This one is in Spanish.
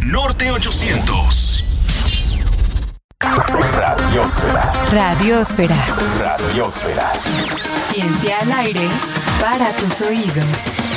Norte 800. Radiosfera. Radiosfera. Radiosfera. Ciencia al aire para tus oídos.